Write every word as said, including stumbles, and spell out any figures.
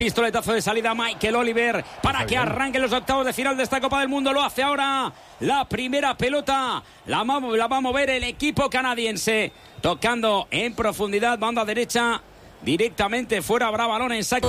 Pistoletazo de salida Michael Oliver para que arranquen los octavos de final de esta Copa del Mundo. Lo hace ahora la primera pelota. La, la va a mover el equipo canadiense. Tocando en profundidad, banda derecha. Directamente fuera, habrá balón en saque.